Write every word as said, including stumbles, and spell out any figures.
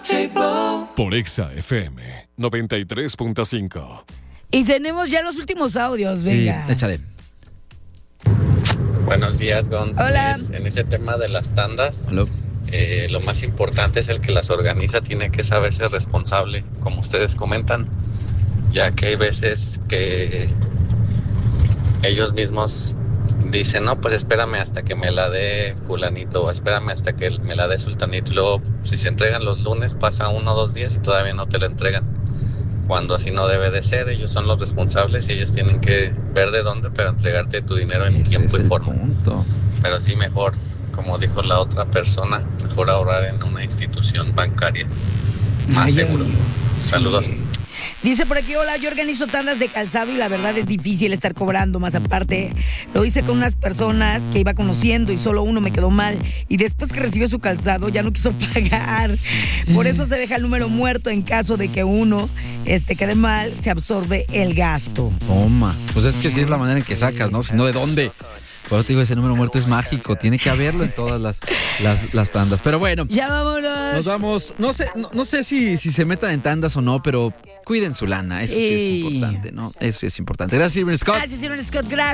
Por Exa F M noventa y tres punto cinco. Y tenemos ya los últimos audios, venga. Sí, échale. Buenos días, Gonz. Hola. En ese tema de las tandas, Hello. eh, lo más importante es el que las organiza, tiene que saberse responsable, como ustedes comentan, ya que hay veces que ellos mismos dicen, no, pues espérame hasta que me la dé fulanito, o espérame hasta que me la dé sultanito, y luego si se entregan los lunes pasa uno o dos días y todavía no te la entregan, cuando así no debe de ser. Ellos son los responsables y ellos tienen que ver de dónde, pero entregarte tu dinero en Ese tiempo es y el forma. punto. Pero sí, mejor, como dijo la otra persona, mejor ahorrar en una institución bancaria más Ay, seguro. amigo. Saludos. Sí. Dice por aquí, hola, yo organizo tandas de calzado y la verdad es difícil estar cobrando, más aparte lo hice con unas personas que iba conociendo y solo uno me quedó mal y después que recibió su calzado ya no quiso pagar. Por eso se deja el número muerto en caso de que uno este, quede mal, se absorbe el gasto. Toma. Pues es que sí es la manera en que sacas, ¿no? Si no, ¿de dónde? Por eso te digo, ese número muerto es mágico. Tiene que haberlo en todas las, las, las tandas. Pero bueno, Ya vámonos. nos vamos. No sé, no, no sé si, si se metan en tandas o no, pero cuiden su lana. Eso sí, Sí. es importante, ¿no? Eso sí es importante. Gracias, Silver Scott. Gracias, señor Scott. Gracias.